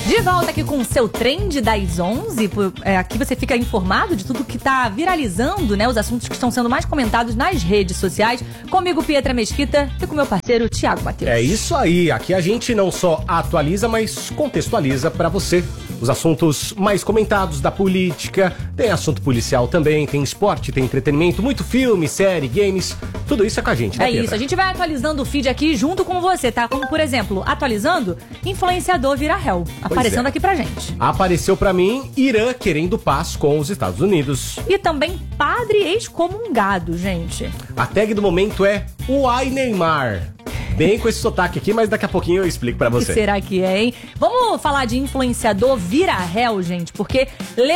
De volta aqui com o seu Trend das 11. Aqui você fica informado de tudo que tá viralizando, né? Os assuntos que estão sendo mais comentados nas redes sociais. Comigo, Pietra Mesquita, e com meu parceiro, Thiago Matheus. É isso aí. Aqui a gente não só atualiza, mas contextualiza pra você os assuntos mais comentados da política. Tem assunto policial também, tem esporte, tem entretenimento, muito filme, série, games. Tudo isso é com a gente, né, É Pietra? isso, a gente vai atualizando o feed aqui junto com você, tá? Como, por exemplo, atualizando, influenciador vira réu. Aparecendo aqui pra gente. Apareceu pra mim Irã querendo paz com os Estados Unidos. E também padre excomungado, gente. A tag do momento é Uai Neymar. Bem com esse sotaque aqui, mas daqui a pouquinho eu explico pra O que você. será que é, hein? Vamos falar de influenciador vira réu, gente, porque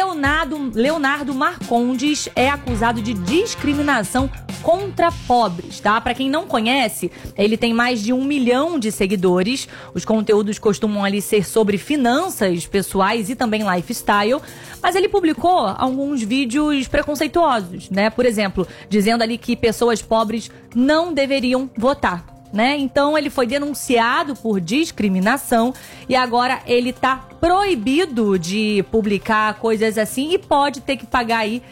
Leonardo Marcondes é acusado de discriminação contra pobres, tá? Pra quem não conhece, ele tem mais de 1 milhão de seguidores. Os conteúdos costumam ali ser sobre finanças pessoais e também lifestyle, mas ele publicou alguns vídeos preconceituosos, né? Por exemplo, dizendo ali que pessoas pobres não deveriam votar. Né? Então ele foi denunciado por discriminação e agora ele tá proibido de publicar coisas assim e pode ter que pagar aí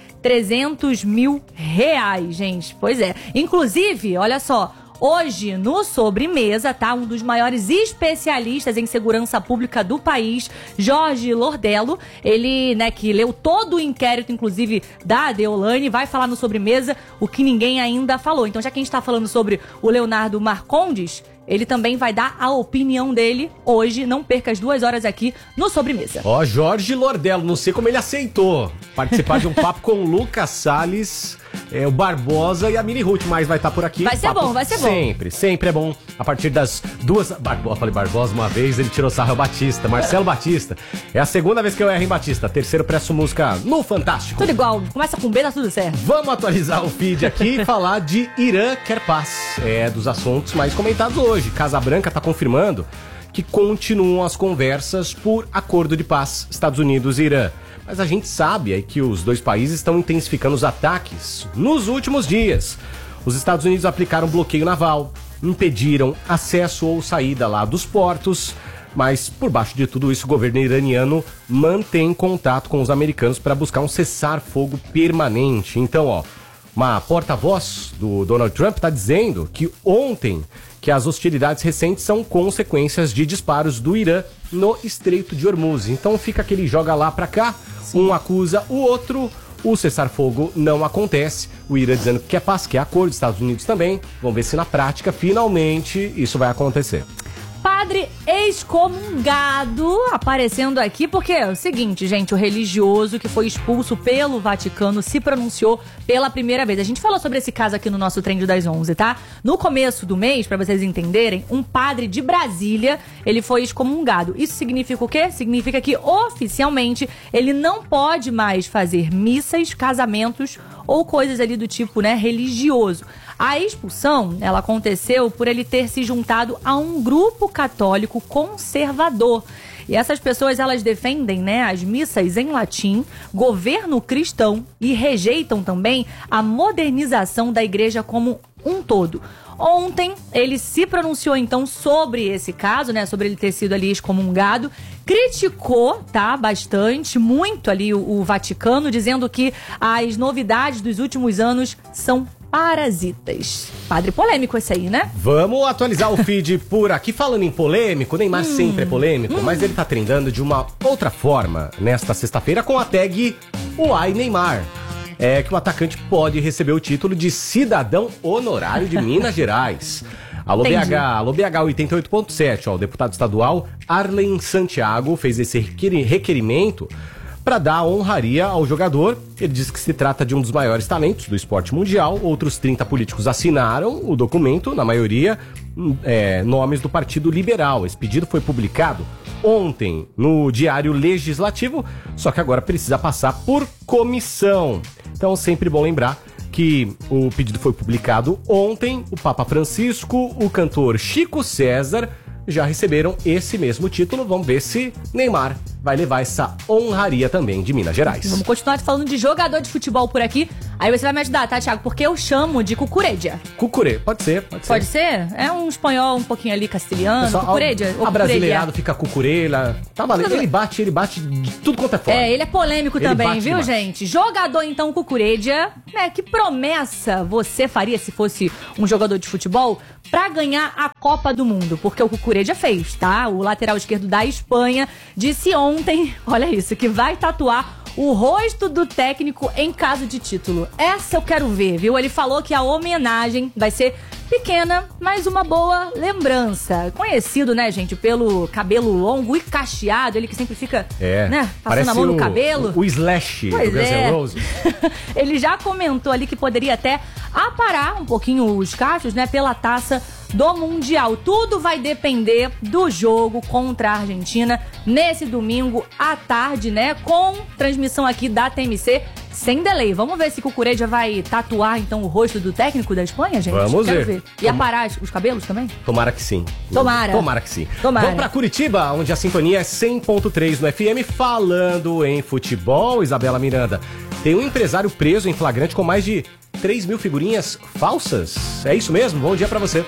300 mil reais, gente. Pois é. Inclusive, olha só, hoje no Sobremesa, tá? Um dos maiores especialistas em segurança pública do país, Jorge Lordello, ele, né, que leu todo o inquérito, inclusive, da Deolane, vai falar no Sobremesa o que ninguém ainda falou. Então, já que a gente tá falando sobre o Leonardo Marcondes, ele também vai dar a opinião dele hoje. Não perca as 2 horas aqui no Sobremesa. Ó, Jorge Lordello, não sei como ele aceitou participar de um papo com o Lucas Salles, o Barbosa e a Mini Ruth, mas vai estar por aqui. Vai ser bom, vai ser bom. Sempre é bom. A partir das 2... Falei Barbosa uma vez, ele tirou sarro, é o Batista, Marcelo Batista. É a segunda vez que eu erro em Batista. Terceiro, presto música no Fantástico. Tudo igual, começa com B, tá tudo certo. Vamos atualizar o feed aqui e falar de Irã quer paz. É dos assuntos mais comentados hoje. Casa Branca está confirmando que continuam as conversas por acordo de paz Estados Unidos e Irã. Mas a gente sabe aí que os dois países estão intensificando os ataques nos últimos dias. Os Estados Unidos aplicaram bloqueio naval, impediram acesso ou saída lá dos portos, mas por baixo de tudo isso o governo iraniano mantém contato com os americanos para buscar um cessar-fogo permanente. Então, ó, uma porta-voz do Donald Trump está dizendo que ontem que as hostilidades recentes são consequências de disparos do Irã no Estreito de Hormuz. Então fica aquele joga lá pra cá, um acusa o outro, o cessar-fogo não acontece. O Irã dizendo que quer paz, quer acordo, Estados Unidos também. Vamos ver se na prática, finalmente, isso vai acontecer. Padre excomungado aparecendo aqui, porque é o seguinte, gente, o religioso que foi expulso pelo Vaticano se pronunciou pela primeira vez. A gente falou sobre esse caso aqui no nosso Trend das 11, tá? No começo do mês, pra vocês entenderem, um padre de Brasília, ele foi excomungado. Isso significa o quê? Significa que, oficialmente, ele não pode mais fazer missas, casamentos ou coisas ali do tipo, né, religioso. A expulsão, ela aconteceu por ele ter se juntado a um grupo católico conservador. E essas pessoas, elas defendem, né, as missas em latim, governo cristão e rejeitam também a modernização da igreja como um todo. Ontem, ele se pronunciou, então, sobre esse caso, né, sobre ele ter sido ali excomungado, criticou, tá, bastante, muito ali o Vaticano, dizendo que as novidades dos últimos anos são parasitas. Padre polêmico esse aí, né? Vamos atualizar o feed por aqui. Falando em polêmico, o Neymar sempre é polêmico, mas ele tá trendando de uma outra forma nesta sexta-feira com a tag Uai Neymar. É que o atacante pode receber o título de cidadão honorário de Minas Gerais. Alô Entendi. BH, alô BH 88.7, ó, o deputado estadual Arlen Santiago fez esse requerimento para dar honraria ao jogador. Ele diz que se trata de um dos maiores talentos do esporte mundial. Outros 30 políticos assinaram o documento, na maioria nomes do Partido Liberal. Esse pedido foi publicado ontem no Diário Legislativo, só que agora precisa passar por comissão. Então, sempre bom lembrar que o pedido foi publicado ontem. O Papa Francisco, o cantor Chico César já receberam esse mesmo título. Vamos ver se Neymar vai levar essa honraria também de Minas Gerais. Vamos continuar falando de jogador de futebol por aqui. Aí você vai me ajudar, tá, Thiago? Porque eu chamo de cucuredia. Cucurê, pode ser. Pode ser? É um espanhol um pouquinho ali castelhano, cucuredia. A brasileirado fica cucurela. Tá valendo. Ele bate de tudo quanto é forma. Ele é polêmico também, viu, demais. gente? Jogador, então, cucuredia, né? Que promessa você faria se fosse um jogador de futebol pra ganhar a Copa do Mundo? Porque o Cucuredia fez, tá? O lateral esquerdo da Espanha disse ontem, olha isso, que vai tatuar o rosto do técnico em caso de título. Essa eu quero ver, viu? Ele falou que a homenagem vai ser pequena, mas uma boa lembrança. Conhecido, né, gente, pelo cabelo longo e cacheado, ele que sempre fica, né, passando a mão no cabelo. O Slash do Guns N' Roses. Ele já comentou ali que poderia até aparar um pouquinho os cachos, né, pela taça do Mundial. Tudo vai depender do jogo contra a Argentina nesse domingo à tarde, né, com transmissão aqui da TMC sem delay. Vamos ver se Cucuredia vai tatuar, então, o rosto do técnico da Espanha, gente? Vamos ver. E aparar os cabelos também? Tomara que sim. Tomara que sim. Tomara. Vamos pra Curitiba, onde a sintonia é 100.3 no FM. Falando em futebol, Isabela Miranda, tem um empresário preso em flagrante com mais de 3 mil figurinhas falsas. É isso mesmo? Bom dia pra você.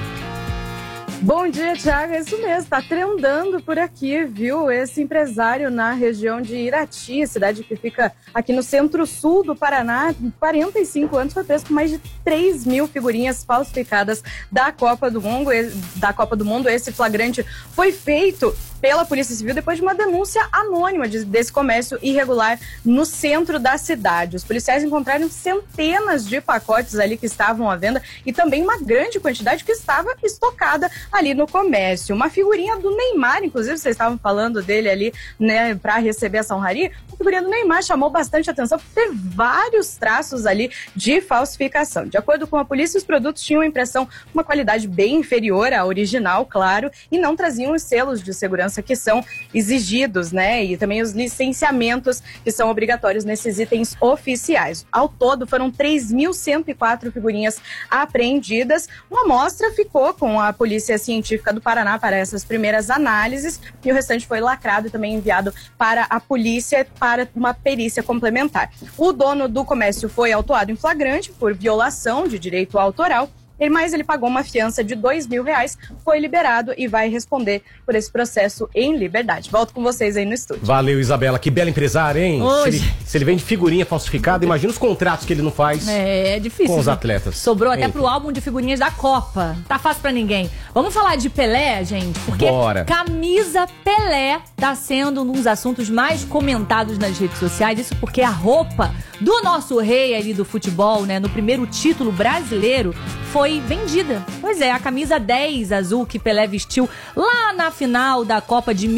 Bom dia, Thiago. É isso mesmo, tá trendando por aqui, viu? Esse empresário na região de Irati, cidade que fica aqui no centro-sul do Paraná, 45 anos, foi preso com mais de 3 mil figurinhas falsificadas da Copa do Mundo. Esse flagrante foi feito pela Polícia Civil depois de uma denúncia anônima desse comércio irregular no centro da cidade. Os policiais encontraram centenas de pacotes ali que estavam à venda e também uma grande quantidade que estava estocada ali no comércio. Uma figurinha do Neymar, inclusive, vocês estavam falando dele ali, né, para receber essa honraria. A figurinha do Neymar chamou bastante atenção por ter vários traços ali de falsificação. De acordo com a polícia, os produtos tinham impressão uma qualidade bem inferior à original, claro, e não traziam os selos de segurança que são exigidos, né? E também os licenciamentos que são obrigatórios nesses itens oficiais. Ao todo, foram 3.104 figurinhas apreendidas. Uma amostra ficou com a Polícia Científica do Paraná para essas primeiras análises e o restante foi lacrado e também enviado para a polícia para uma perícia complementar. O dono do comércio foi autuado em flagrante por violação de direito autoral, mas ele pagou uma fiança de R$2.000, foi liberado e vai responder por esse processo em liberdade. Volto com vocês aí no estúdio. Valeu, Isabela. Que bela empresária, hein? Se ele vende figurinha falsificada, imagina os contratos que ele não faz. É difícil. Com os atletas. Sobrou até pro álbum de figurinhas da Copa. Tá fácil pra ninguém. Vamos falar de Pelé, gente? Porque camisa Pelé tá sendo um dos assuntos mais comentados nas redes sociais. Isso porque a roupa do nosso rei ali do futebol, né, no primeiro título brasileiro, foi vendida. Pois é, a camisa 10 azul que Pelé vestiu lá na final da Copa de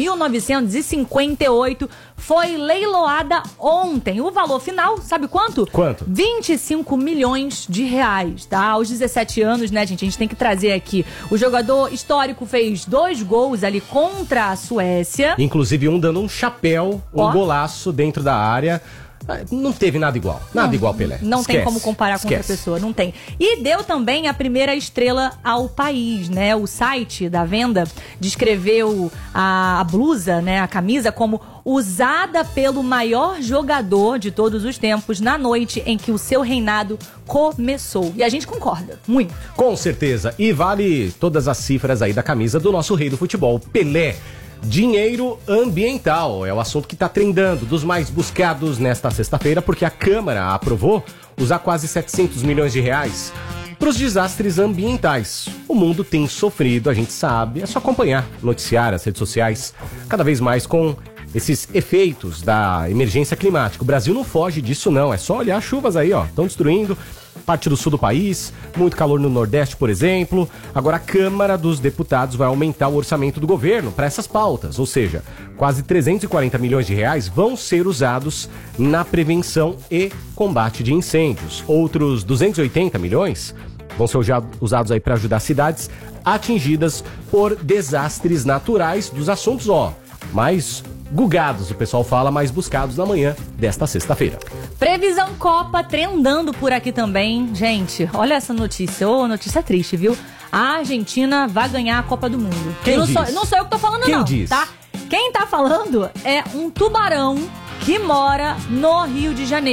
1958 foi leiloada ontem. O valor final, sabe quanto? Quanto? 25 milhões de reais, tá? Aos 17 anos, né, gente? A gente tem que trazer aqui. O jogador histórico fez 2 gols ali contra a Suécia. Inclusive um dando um chapéu, um golaço dentro da área. Não teve nada igual. Nada igual Pelé. Não tem como comparar com outra pessoa, não tem. E deu também a primeira estrela ao país, né? O site da venda descreveu a blusa, né? A camisa como usada pelo maior jogador de todos os tempos na noite em que o seu reinado começou. E a gente concorda, muito. Com certeza. E vale todas as cifras aí da camisa do nosso rei do futebol, Pelé. Dinheiro ambiental é o assunto que está trendando, dos mais buscados nesta sexta-feira, porque a Câmara aprovou usar quase 700 milhões de reais para os desastres ambientais. O mundo tem sofrido, a gente sabe, é só acompanhar o noticiário, as redes sociais, cada vez mais com esses efeitos da emergência climática. O Brasil não foge disso não, é só olhar as chuvas aí, ó, estão destruindo parte do sul do país, muito calor no Nordeste, por exemplo. Agora a Câmara dos Deputados vai aumentar o orçamento do governo para essas pautas, ou seja, quase 340 milhões de reais vão ser usados na prevenção e combate de incêndios. Outros 280 milhões vão ser usados aí para ajudar cidades atingidas por desastres naturais, dos assuntos, mais gugados, o pessoal fala, mais buscados na manhã desta sexta-feira. Previsão Copa trendando por aqui também. Gente, olha essa notícia. Notícia triste, viu? A Argentina vai ganhar a Copa do Mundo. Quem diz? Não sou eu que tô falando, Quem não, diz? tá? Quem tá falando é um tubarão que mora no Rio de Janeiro.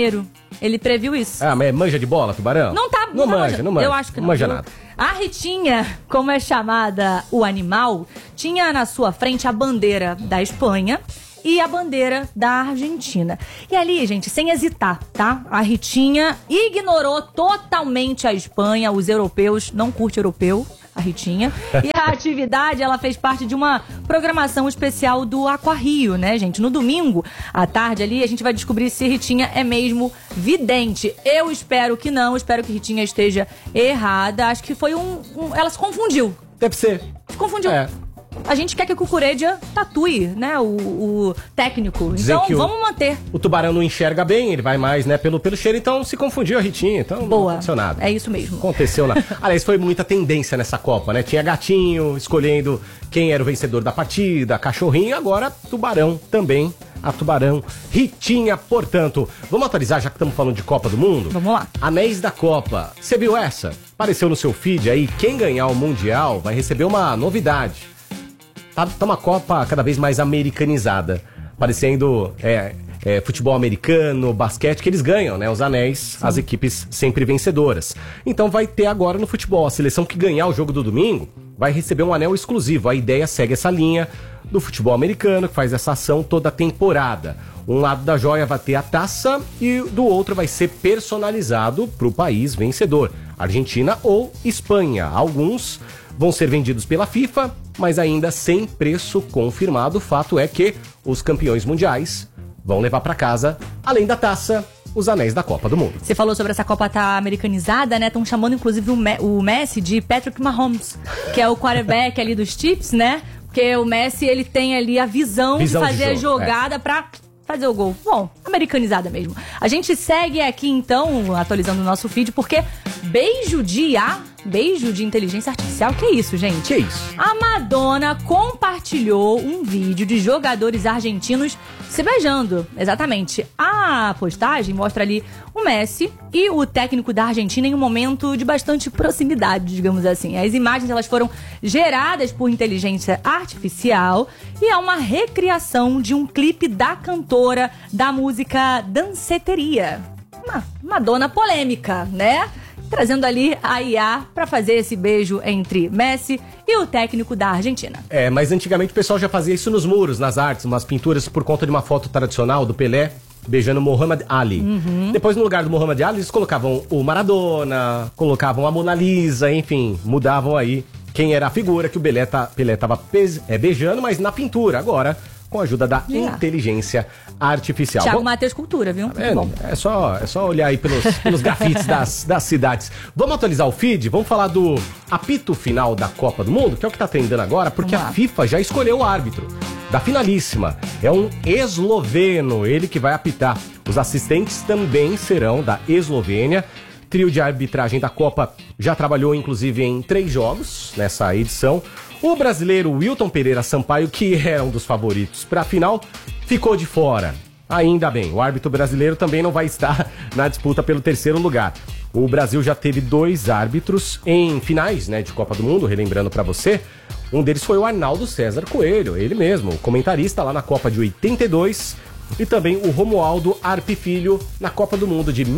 Ele previu isso. Ah, mas manja de bola, tubarão? Não tá. Não manja. Eu acho que não. Não manja nada. A Ritinha, como é chamada o animal, tinha na sua frente a bandeira da Espanha e a bandeira da Argentina. E ali, gente, sem hesitar, tá? A Ritinha ignorou totalmente a Espanha, os europeus, não curte europeu, a Ritinha. E a atividade, ela fez parte de uma programação especial do Aquarrio, né, gente? No domingo, à tarde ali, a gente vai descobrir se Ritinha é mesmo vidente. Eu espero que não, espero que Ritinha esteja errada. Acho que foi ela se confundiu. Deve ser. Se confundiu. É. A gente quer que o Cucurella tatue, né, o técnico. Dizem então, que vamos manter. O tubarão não enxerga bem, ele vai mais, né, pelo cheiro, então se confundiu a Ritinha, então Boa. não aconteceu nada. É isso mesmo. Aconteceu nada. Aliás, foi muita tendência nessa Copa, né? Tinha gatinho escolhendo quem era o vencedor da partida, cachorrinho, agora tubarão também. A tubarão Ritinha, portanto. Vamos atualizar, já que estamos falando de Copa do Mundo? Vamos lá. Anéis da Copa. Você viu essa? Apareceu no seu feed aí. Quem ganhar o Mundial vai receber uma novidade. Tá uma Copa cada vez mais americanizada. Parecendo futebol americano, basquete, que eles ganham, né? Os anéis, sim. As equipes sempre vencedoras. Então vai ter agora no futebol. A seleção que ganhar o jogo do domingo vai receber um anel exclusivo. A ideia segue essa linha do futebol americano, que faz essa ação toda temporada. Um lado da joia vai ter a taça e do outro vai ser personalizado para o país vencedor. Argentina ou Espanha. Alguns vão ser vendidos pela FIFA, mas ainda sem preço confirmado. O fato é que os campeões mundiais vão levar para casa, além da taça, os anéis da Copa do Mundo. Você falou sobre essa Copa tá americanizada, né? Estão chamando inclusive o Messi de Patrick Mahomes, que é o quarterback ali dos Chiefs, né? Porque o Messi, ele tem ali a visão de fazer a jogada pra fazer o gol. Bom, americanizada mesmo. A gente segue aqui, então, atualizando o nosso feed, porque beijo de inteligência artificial. Que isso, gente? Que isso? A Madonna compartilhou um vídeo de jogadores argentinos se beijando. Exatamente. A postagem mostra ali o Messi e o técnico da Argentina em um momento de bastante proximidade, digamos assim. As imagens, elas foram geradas por inteligência artificial e é uma recriação de um clipe da cantora da música Danceteria. Uma Madonna polêmica, né? Trazendo ali a IA pra fazer esse beijo entre Messi e o técnico da Argentina. Mas antigamente o pessoal já fazia isso nos muros, nas artes, umas pinturas por conta de uma foto tradicional do Pelé beijando Muhammad Ali. Uhum. Depois, no lugar do Muhammad Ali, eles colocavam o Maradona, colocavam a Mona Lisa, enfim, mudavam aí quem era a figura que o Pelé tava beijando, mas na pintura. Agora, com a ajuda da inteligência artificial. Thiago Matheus Cultura, viu? É só olhar aí pelos grafites das cidades. Vamos atualizar o feed? Vamos falar do apito final da Copa do Mundo, que é o que tá trendando agora, porque a FIFA já escolheu o árbitro da finalíssima. É um esloveno, ele que vai apitar. Os assistentes também serão da Eslovênia. Trio de arbitragem da Copa já trabalhou, inclusive, em 3 jogos nessa edição. O brasileiro Wilton Pereira Sampaio, que era um dos favoritos para a final, ficou de fora. Ainda bem, o árbitro brasileiro também não vai estar na disputa pelo 3º lugar. O Brasil já teve 2 árbitros em finais, né, de Copa do Mundo, relembrando para você. Um deles foi o Arnaldo César Coelho, ele mesmo, comentarista lá na Copa de 82, e também o Romualdo Arpe Filho na Copa do Mundo de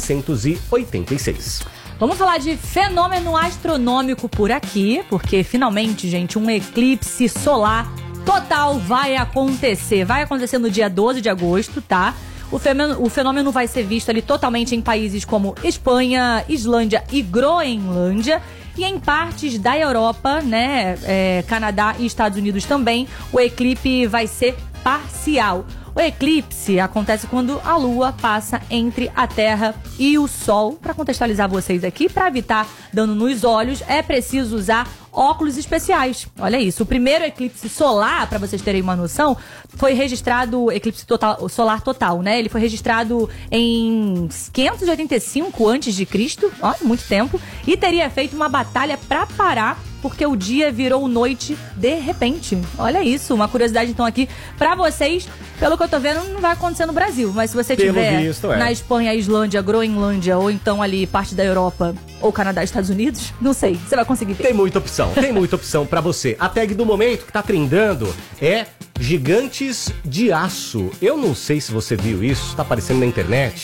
1986. Vamos falar de fenômeno astronômico por aqui, porque finalmente, gente, um eclipse solar total vai acontecer. Vai acontecer no dia 12 de agosto, tá? O fenômeno vai ser visto ali totalmente em países como Espanha, Islândia e Groenlândia. E em partes da Europa, né, Canadá e Estados Unidos também, o eclipse vai ser parcial. O eclipse acontece quando a Lua passa entre a Terra e o Sol. Para contextualizar vocês aqui, para evitar dano nos olhos, é preciso usar óculos especiais. Olha isso, o primeiro eclipse solar, para vocês terem uma noção, foi registrado, eclipse solar total, né? Ele foi registrado em 585 a.C., ó, muito tempo, e teria feito uma batalha para parar, porque o dia virou noite de repente. Olha isso, uma curiosidade então aqui para vocês. Pelo que eu tô vendo, não vai acontecer no Brasil, mas se você estiver na Espanha, Islândia, Groenlândia, ou então ali parte da Europa, ou Canadá, Estados Unidos, não sei, você vai conseguir ver. Tem muita opção pra você. A tag do momento que tá trendando é gigantes de aço. Eu não sei se você viu isso, tá aparecendo na internet.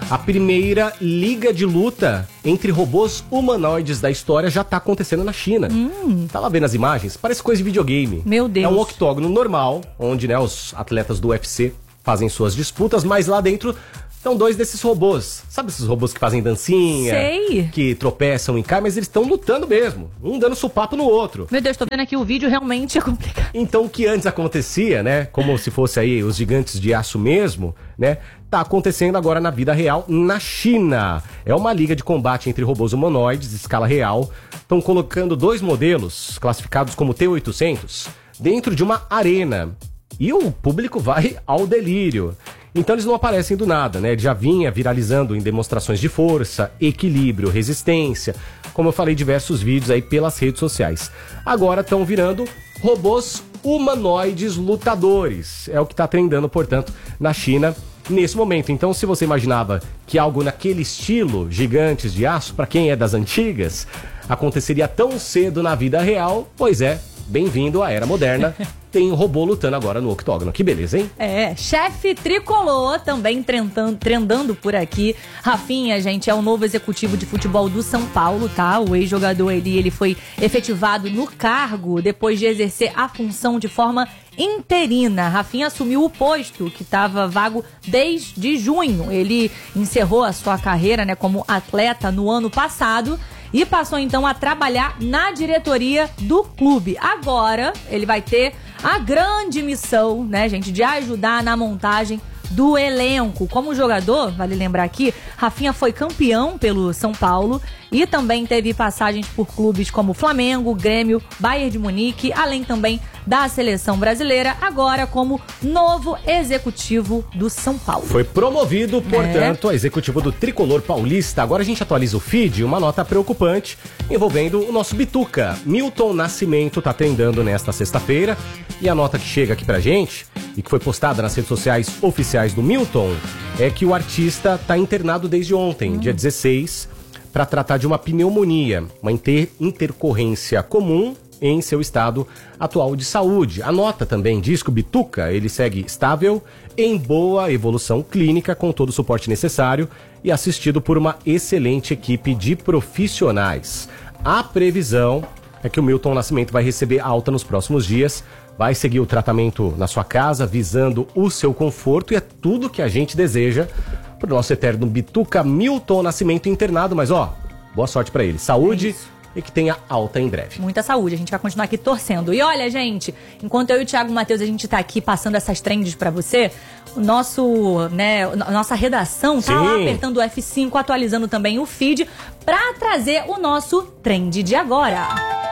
A primeira liga de luta entre robôs humanoides da história já tá acontecendo na China. Tá lá vendo as imagens? Parece coisa de videogame. Meu Deus. É um octógono normal, onde, né, os atletas do UFC fazem suas disputas, mas lá dentro estão 2 desses robôs. Sabe esses robôs que fazem dancinha? Sei. Que tropeçam e caem, mas eles estão lutando mesmo. Um dando sopapo no outro. Meu Deus, tô vendo aqui o vídeo, realmente é complicado. Então o que antes acontecia, né, como se fosse aí os gigantes de aço mesmo, né, tá acontecendo agora na vida real na China. É uma liga de combate entre robôs humanoides de escala real. Estão colocando 2 modelos, classificados como T-800, dentro de uma arena. E o público vai ao delírio. Então eles não aparecem do nada, né? Ele já vinha viralizando em demonstrações de força, equilíbrio, resistência. Como eu falei, diversos vídeos aí pelas redes sociais. Agora estão virando robôs humanoides lutadores. É o que está trendando, portanto, na China nesse momento. Então, se você imaginava que algo naquele estilo, gigantes de aço, para quem é das antigas, aconteceria tão cedo na vida real, pois é, bem-vindo à era moderna. Tem um robô lutando agora no octógono. Que beleza, hein? É, chefe tricolor também trendando por aqui. Rafinha, gente, é o novo executivo de futebol do São Paulo, tá? O ex-jogador ele foi efetivado no cargo depois de exercer a função de forma interina. Rafinha assumiu o posto que estava vago desde junho. Ele encerrou a sua carreira, né, como atleta no ano passado e passou então a trabalhar na diretoria do clube. Agora ele vai ter a grande missão, né, gente, de ajudar na montagem do elenco. Como jogador, vale lembrar aqui, Rafinha foi campeão pelo São Paulo e também teve passagens por clubes como Flamengo, Grêmio, Bayern de Munique, além também da seleção brasileira, agora como novo executivo do São Paulo. Foi promovido, portanto, a executivo do tricolor paulista. Agora a gente atualiza o feed, uma nota preocupante envolvendo o nosso Bituca. Milton Nascimento tá trendando nesta sexta-feira e a nota que chega aqui pra gente e que foi postada nas redes sociais oficiais do Milton é que o artista tá internado desde ontem, dia 16, para tratar de uma pneumonia, uma intercorrência comum em seu estado atual de saúde. A nota também diz que o Bituca, ele segue estável, em boa evolução clínica, com todo o suporte necessário e assistido por uma excelente equipe de profissionais. A previsão é que o Milton Nascimento vai receber alta nos próximos dias, vai seguir o tratamento na sua casa, visando o seu conforto, e é tudo que a gente deseja pro nosso eterno Bituca Milton Nascimento internado. Mas ó, boa sorte pra ele, saúde e que tenha alta em breve. Muita saúde, a gente vai continuar aqui torcendo. E olha, gente, enquanto eu e o Thiago Matheus a gente tá aqui passando essas trends pra você, o nosso, né, a nossa redação tá lá apertando o F5, atualizando também o feed pra trazer o nosso trend de agora.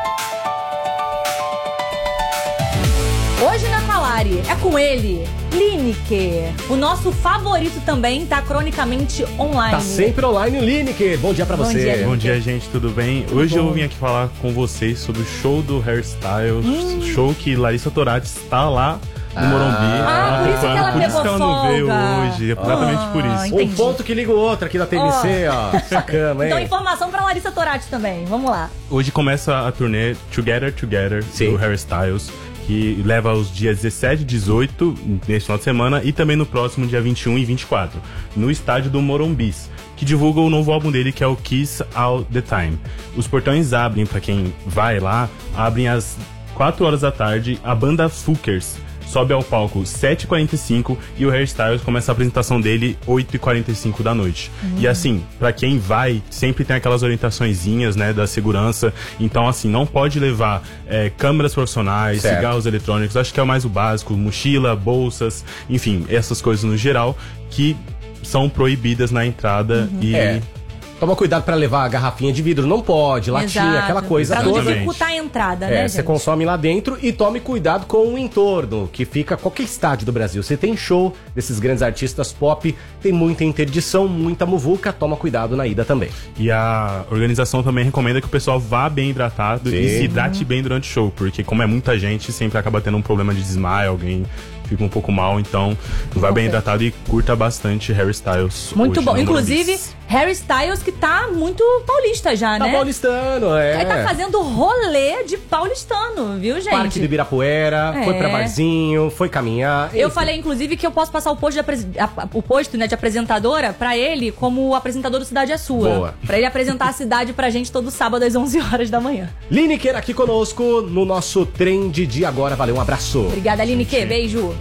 Hoje na Falari é com ele, Lineker. O nosso favorito também tá cronicamente online. Tá sempre online o Lineker. Bom dia pra você. dia, Bom dia, gente, tudo bem? Hoje eu vim aqui falar com vocês sobre o show do Hairstyles, show que Larissa Toratti está lá no Morumbi. Por isso que ela por isso que ela não veio folga. hoje, exatamente por isso. Entendi. Um ponto que liga o outro aqui da TMC, ó. Sacama, hein? Então, informação pra Larissa Toratti também. Vamos lá. Hoje começa a turnê Together do Hairstyles, que leva os dias 17 e 18 neste final de semana e também no próximo dia 21 e 24, no estádio do Morumbi, que divulga o novo álbum dele, que é o Kiss All The Time. Os portões abrem, pra quem vai lá, abrem às 4 horas da tarde, a banda Fookers sobe ao palco 7h45 e o Hairstyles começa a apresentação dele 8h45 da noite. E assim, pra quem vai, sempre tem aquelas orientaçõezinhas, né, da segurança. Então assim, não pode levar câmeras profissionais, cigarros eletrônicos, acho que é o mais o básico, mochila, bolsas, enfim, essas coisas no geral que são proibidas na entrada Toma cuidado pra levar a garrafinha de vidro, não pode, latinha, Exato. aquela coisa pra não toda. dificultar a entrada, né, Você gente? consome lá dentro e tome cuidado com o entorno, que fica qualquer estádio do Brasil. Você tem show desses grandes artistas pop, tem muita interdição, muita muvuca, toma cuidado na ida também. E a organização também recomenda que o pessoal vá bem hidratado e se hidrate bem durante o show, porque como é muita gente, sempre acaba tendo um problema de desmaio, alguém fica um pouco mal, então vai bem hidratado e curta bastante Harry Styles. Muito hoje bom. no Inclusive, Morumbi. Harry Styles, que tá muito paulista já, Tá né? paulistano, Ele tá fazendo rolê de paulistano, viu, gente? Parque do Ibirapuera, foi pra barzinho, foi caminhar. Eu enfim. falei, inclusive, que eu posso passar o posto de apresentadora pra ele como o apresentador do Cidade é Sua. Boa. Pra ele apresentar a cidade pra gente todo sábado às 11 horas da manhã. Lineker aqui conosco no nosso Trend de Agora. Valeu, um abraço. Obrigada, Lineker. Beijo.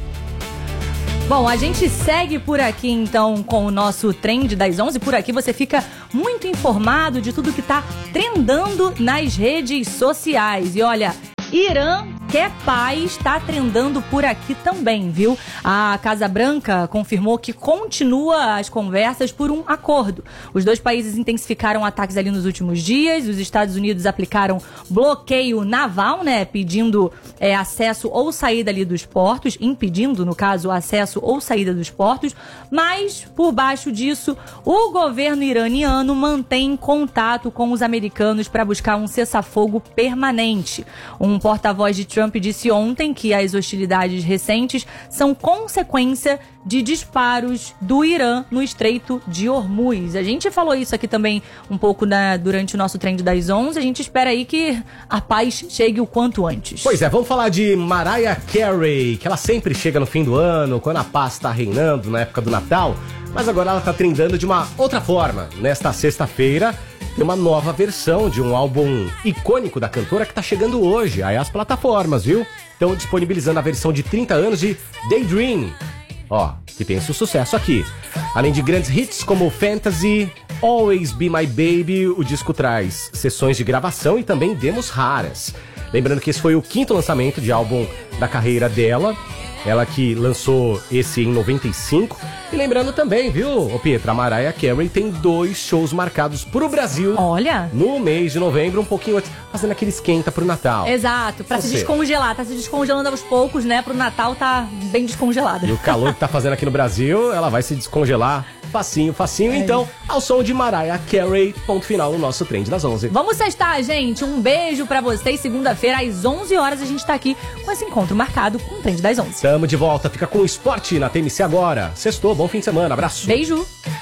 Bom, a gente segue por aqui então com o nosso Trend das 11. Por aqui você fica muito informado de tudo que tá trendando nas redes sociais. E olha, Irã quer paz, tá trendando por aqui também, viu? A Casa Branca confirmou que continua as conversas por um acordo. Os dois países intensificaram ataques ali nos últimos dias. Os Estados Unidos aplicaram bloqueio naval, né? Pedindo acesso ou saída ali dos portos, impedindo, no caso, acesso ou saída dos portos. Mas, por baixo disso, o governo iraniano mantém contato com os americanos para buscar um cessar-fogo permanente. Um porta-voz de Trump disse ontem que as hostilidades recentes são consequência de disparos do Irã no Estreito de Hormuz. A gente falou isso aqui também um pouco durante o nosso Trend das 11. A gente espera aí que a paz chegue o quanto antes. Pois é, vamos falar de Mariah Carey, que ela sempre chega no fim do ano, quando a paz tá reinando, na época do Natal. Mas agora ela tá trendando de uma outra forma. Nesta sexta-feira, tem uma nova versão de um álbum icônico da cantora que tá chegando hoje. Aí as plataformas, viu? Estão disponibilizando a versão de 30 anos de Daydream. Ó, que tem seu sucesso aqui. Além de grandes hits como Fantasy, Always Be My Baby, o disco traz sessões de gravação e também demos raras. Lembrando que esse foi o 5º lançamento de álbum da carreira dela. Ela que lançou esse em 95. E lembrando também, viu, ô Pietra, a Mariah Carey tem 2 shows marcados pro Brasil. Olha! No mês de novembro, um pouquinho antes, fazendo aquele esquenta pro Natal. Exato, pra se descongelar. Tá se descongelando aos poucos, né? Pro Natal tá bem descongelada. E o calor que tá fazendo aqui no Brasil, ela vai se descongelar facinho, facinho. Então, ao som de Mariah Carey, ponto final no nosso Trend das 11. Vamos sextar, gente. Um beijo pra vocês. Segunda-feira, às 11 horas, a gente tá aqui com esse encontro marcado com o Trend das 11. Tamo de volta. Fica com o esporte na TMC agora. Sextou, bom fim de semana. Abraço. Beijo.